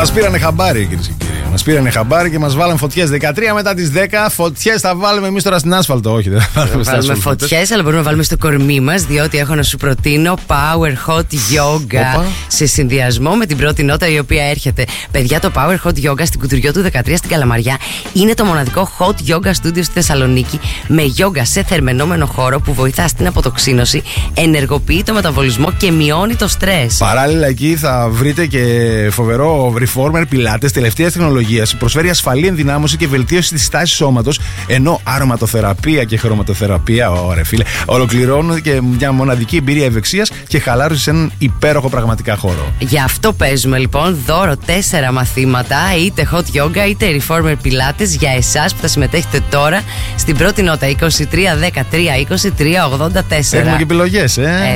Μας πήρανε χαμπάρι, κυρίες και κύριοι. Μας πήρανε χαμπάρι και μας βάλαν φωτιές. 13 μετά τις 10. Φωτιές θα βάλουμε εμείς τώρα στην άσφαλτο. Όχι, δεν θα βάλουμε φωτιές, αλλά μπορούμε να βάλουμε στο κορμί μας. Διότι έχω να σου προτείνω Power Hot Yoga σε συνδυασμό με την πρώτη νότα η οποία έρχεται. Παιδιά, το Power Hot Yoga στην Κουτουριώτου 13 στην Καλαμαριά είναι το μοναδικό hot yoga studio στη Θεσσαλονίκη με yoga σε θερμαινόμενο χώρο που βοηθά στην αποτοξίνωση, ενεργοποιεί το μεταβολισμό και μειώνει το στρες. Παράλληλα, εκεί θα βρείτε και φοβερό reformer πιλάτες τελευταίας τεχνολογίας. Προσφέρει ασφαλή ενδυνάμωση και βελτίωση της τάσης σώματος, ενώ αρωματοθεραπεία και χρωματοθεραπεία, ωραία φίλε, ολοκληρώνουν και μια μοναδική εμπειρία ευεξίας και χαλάρωση σε έναν υπέροχο πραγματικά χώρο. Γι' αυτό παίζουμε λοιπόν δώρο 4 μαθήματα, είτε hot yoga είτε reformer πιλάτες για εσάς που θα συμμετέχετε τώρα στην πρώτη νότα 23 13 23 84. Έχουμε και επιλογές,